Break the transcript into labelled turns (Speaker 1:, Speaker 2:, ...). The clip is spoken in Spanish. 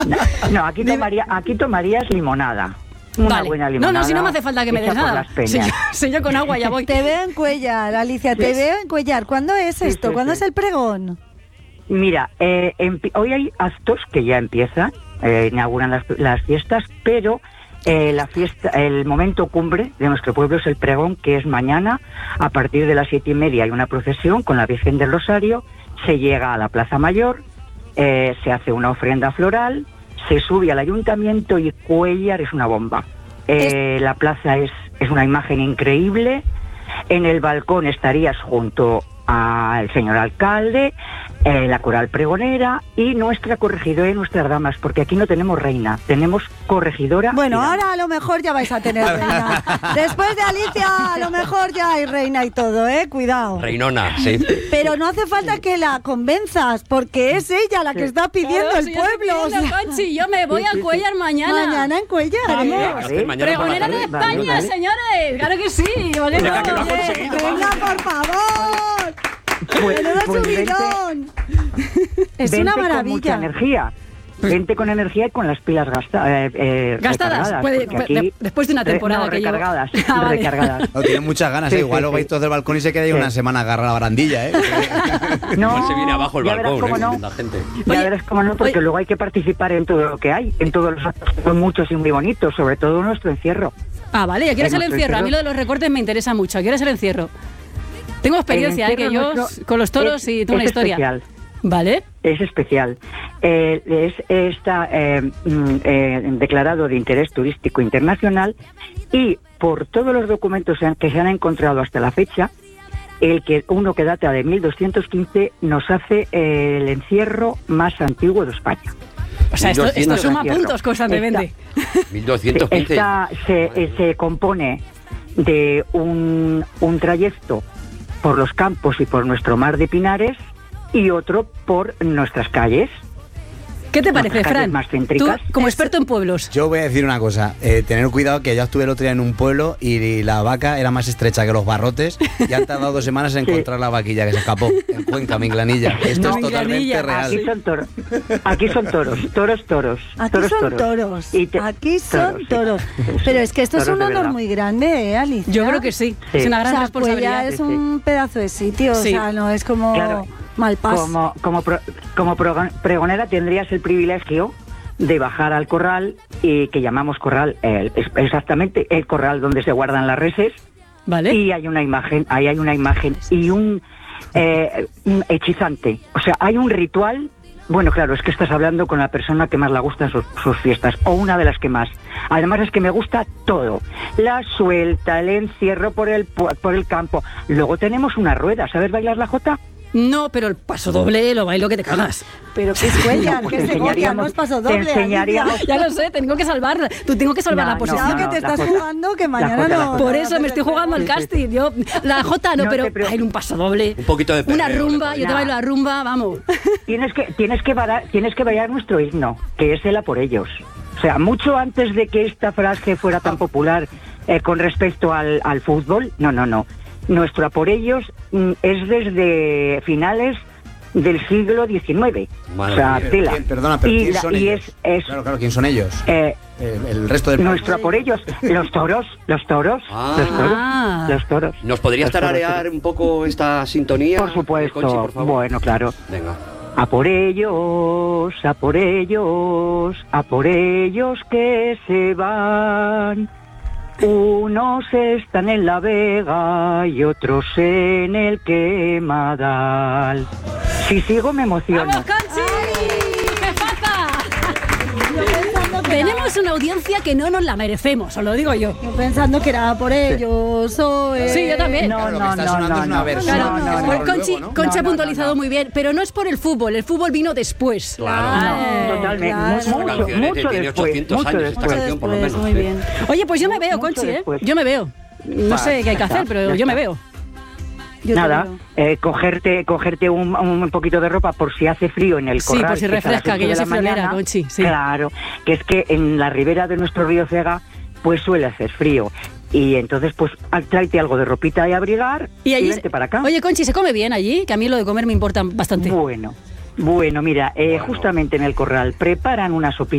Speaker 1: No, aquí tomarías limonada. Una buena limonada.
Speaker 2: No, si no me hace falta que me des nada. Si yo con agua ya voy.
Speaker 3: Te veo en Cuéllar, Alicia, te veo en Cuéllar. ¿Cuándo es esto?
Speaker 1: Sí.
Speaker 3: ¿Cuándo es el pregón?
Speaker 1: Mira, hoy hay actos que ya empiezan, inauguran las fiestas, pero el momento cumbre de nuestro pueblo es el pregón, que es mañana. A partir de las 7:30 hay una procesión con la Virgen del Rosario, se llega a la Plaza Mayor, se hace una ofrenda floral, se sube al ayuntamiento y Cuéllar es una bomba. La plaza es una imagen increíble. En el balcón estarías junto al señor alcalde, la coral pregonera y nuestra corregidora y nuestras damas, porque aquí no tenemos reina, tenemos corregidora.
Speaker 3: Bueno, ahora a lo mejor ya vais a tener reina. Después de Alicia, a lo mejor ya hay reina y todo, cuidado.
Speaker 4: Reinona, sí.
Speaker 3: Pero no hace falta que la convenzas, porque es ella la que está pidiendo el pueblo.
Speaker 2: Conchi, yo me voy a Cuéllar mañana.
Speaker 3: Mañana en Cuéllar.
Speaker 2: Vamos. Pregonera de España, señores. Claro que sí.
Speaker 3: Venga, por favor. ¡Menudo subidón! Es una maravilla.
Speaker 1: Con mucha energía. Vente con energía y con las pilas
Speaker 2: gastadas. Después de una temporada que
Speaker 1: recargadas.
Speaker 5: No, tienen muchas ganas, igual lo veis todos del balcón y se queda ahí una semana agarrada a la barandilla,
Speaker 1: No,
Speaker 4: igual se viene abajo el balcón,
Speaker 1: la gente. Ya verás cómo no, porque luego hay que participar en todo lo que hay, en todos los actos, son muchos y muy bonitos, sobre todo nuestro encierro.
Speaker 2: Vale, ¿a qué hora es el encierro? A mí lo de los recortes me interesa mucho. ¿A qué hora es el encierro? Tengo experiencia, que yo con los toros y tengo una historia.
Speaker 1: Especial.
Speaker 2: ¿Vale?
Speaker 1: Es especial. Está declarado de interés turístico internacional y por todos los documentos que se han encontrado hasta la fecha, uno que data de 1215 nos hace el encierro más antiguo de España.
Speaker 2: O sea, esto suma puntos constantemente.
Speaker 4: 1215.
Speaker 1: Se compone de un trayecto por los campos y por nuestro mar de pinares y otro por nuestras calles.
Speaker 2: ¿Qué te parece, Fran?
Speaker 1: Más céntricas.
Speaker 2: Tú, como experto en pueblos.
Speaker 5: Yo voy a decir una cosa, tener cuidado, que yo estuve el otro día en un pueblo y la vaca era más estrecha que los barrotes y han tardado 2 semanas en encontrar la vaquilla que se escapó en Cuenca, Minglanilla. Esto es totalmente real.
Speaker 1: Aquí son toros. Aquí son toros.
Speaker 3: Aquí son toros. Pero es que esto es un honor muy grande, Alicia.
Speaker 2: Yo creo que sí. Es una gran responsabilidad.
Speaker 3: Pues ya es un pedazo de sitio, o sea, no es como...
Speaker 1: Claro.
Speaker 3: Malpas.
Speaker 1: Como pregonera tendrías el privilegio de bajar al corral, que llamamos corral, exactamente el corral donde se guardan las reses.
Speaker 2: Vale.
Speaker 1: Y hay una imagen y un hechizante. O sea, hay un ritual. Bueno, claro, es que estás hablando con la persona que más le gustan sus fiestas, o una de las que más. Además es que me gusta todo. La suelta, el encierro por el campo. Luego tenemos una rueda. ¿Sabes bailar la jota?
Speaker 2: No, pero el paso doble lo bailo que te cagas.
Speaker 3: Pero que es Cuéllar, que es Segovia, no es paso doble.
Speaker 2: Ya lo sé, tengo que salvarla. Tú tengo que salvar la posición.
Speaker 3: Que te estás jugando, que mañana no.
Speaker 2: Por eso me estoy jugando al casting. Yo, la Jota no, pero hay un paso doble.
Speaker 4: Un poquito de perreo,
Speaker 2: una rumba, yo te bailo la rumba, vamos.
Speaker 1: Tienes que bailar nuestro himno, que es el A por ellos. O sea, mucho antes de que esta frase fuera tan popular con respecto al fútbol, no. Nuestro A por ellos es desde finales del siglo XIX.
Speaker 5: O sea, tela. Perdona, pero ¿quién son ellos? Claro, ¿quién son ellos? El resto del
Speaker 1: nuestro A por ellos, los toros. Los toros.
Speaker 4: ¿Nos podrías tararear un poco esta sintonía?
Speaker 1: Por supuesto,
Speaker 4: Conchi, por favor.
Speaker 1: Bueno, claro.
Speaker 4: Venga.
Speaker 1: A por ellos, a por ellos, a por ellos que se van. Unos están en La Vega y otros en el Quemadal. Si sigo me emociono.
Speaker 2: ¡Vamos, Conchi! ¡Qué faza! Tenemos una audiencia que no nos la merecemos, os lo digo yo.
Speaker 3: Pensando que era por ellos o...
Speaker 2: Sí, yo también.
Speaker 5: No.
Speaker 2: Conchi ha puntualizado muy bien, pero no es por el fútbol vino después.
Speaker 1: Claro. Totalmente. Mucho
Speaker 4: tiene 800 años esta canción, por lo menos.
Speaker 3: Muy bien.
Speaker 2: Oye, pues yo me veo, Conchi, Yo me veo. No sé qué hay que hacer, pero yo me veo.
Speaker 1: Nada, cogerte un poquito de ropa por si hace frío en el corral.
Speaker 2: Sí, por si refresca, que yo soy friolera, Conchi. Sí.
Speaker 1: Claro, que es que en la ribera de nuestro río Cega pues suele hacer frío. Y entonces, pues, tráete algo de ropita y abrigar y vente para acá.
Speaker 2: Oye, Conchi, ¿se come bien allí? Que a mí lo de comer me importa bastante.
Speaker 1: Bueno, mira, justamente en el corral preparan una sopita